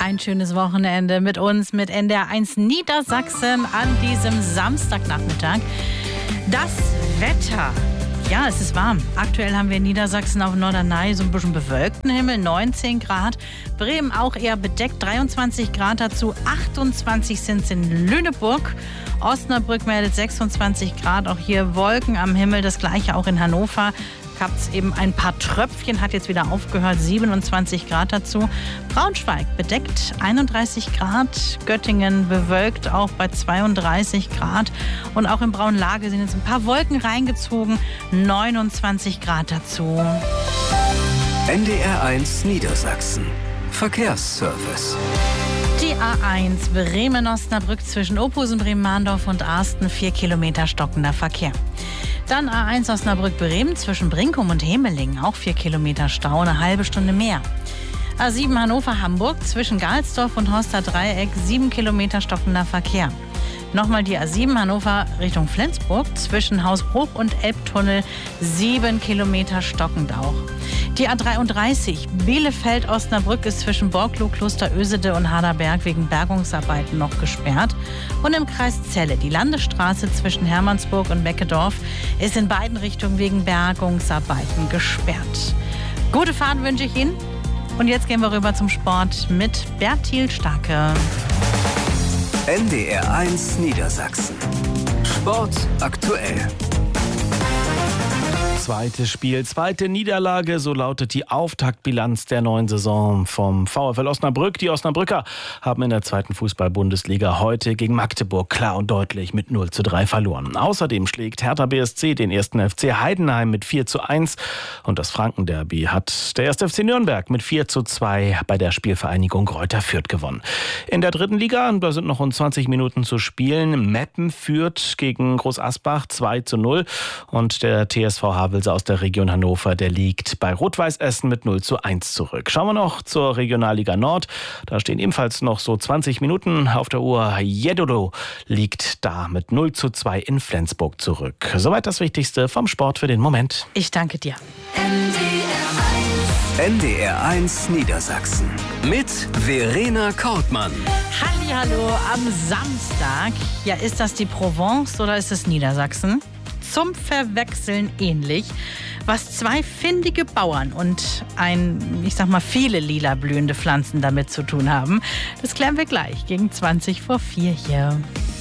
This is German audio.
Ein schönes Wochenende mit uns, mit NDR1 Niedersachsen an diesem Samstagnachmittag. Das Wetter. Ja, es ist warm. Aktuell haben wir in Niedersachsen auf Norderney so ein bisschen bewölkten Himmel, 19 Grad. Bremen auch eher bedeckt, 23 Grad dazu, 28 sind es in Lüneburg. Osnabrück meldet 26 Grad, auch hier Wolken am Himmel, das gleiche auch in Hannover. Gab es eben ein paar Tröpfchen, hat jetzt wieder aufgehört, 27 Grad dazu. Braunschweig bedeckt 31 Grad, Göttingen bewölkt auch bei 32 Grad und auch in Braunlage sind jetzt ein paar Wolken reingezogen, 29 Grad dazu. NDR1 Niedersachsen. Verkehrsservice. Die A1 Bremen-Osnabrück zwischen Ophusen, Bremen-Mahndorf und Arsten, 4 Kilometer stockender Verkehr. Dann A1 Osnabrück-Bremen zwischen Brinkum und Hemeling, auch 4 Kilometer Stau, eine halbe Stunde mehr. A7 Hannover-Hamburg zwischen Galsdorf und Horster Dreieck, 7 Kilometer stockender Verkehr. Nochmal die A7 Hannover Richtung Flensburg zwischen Hausbruch und Elbtunnel, 7 Kilometer stockend auch. Die A33 Bielefeld-Osnabrück ist zwischen Borglow, Klosterösede und Harderberg wegen Bergungsarbeiten noch gesperrt. Und im Kreis Celle die Landesstraße zwischen Hermannsburg und Beckedorf ist in beiden Richtungen wegen Bergungsarbeiten gesperrt. Gute Fahrt wünsche ich Ihnen. Und jetzt gehen wir rüber zum Sport mit Bertil Starke. NDR1 Niedersachsen. Sport aktuell. Zweites Spiel, zweite Niederlage, so lautet die Auftaktbilanz der neuen Saison vom VfL Osnabrück. Die Osnabrücker haben in der zweiten Fußball-Bundesliga heute gegen Magdeburg klar und deutlich mit 0:3 verloren. Außerdem schlägt Hertha BSC den 1. FC Heidenheim mit 4:1 und das Frankenderby hat der 1. FC Nürnberg mit 4:2 bei der Spielvereinigung Greuther Fürth gewonnen. In der dritten Liga, da sind noch rund 20 Minuten zu spielen, Meppen führt gegen Groß Asbach 2:0 und der TSV Havelse aus der Region Hannover, der liegt bei Rot-Weiß Essen mit 0:1 zurück. Schauen wir noch zur Regionalliga Nord. Da stehen ebenfalls noch so 20 Minuten auf der Uhr. Jedodo liegt da mit 0:2 in Flensburg zurück. Soweit das Wichtigste vom Sport für den Moment. Ich danke dir. NDR1 Niedersachsen mit Verena Kortmann. Hallihallo am Samstag. Ja, ist das die Provence oder ist es Niedersachsen? Zum Verwechseln ähnlich, was zwei findige Bauern und viele lila blühende Pflanzen damit zu tun haben. Das klären wir gleich gegen 4:20 hier.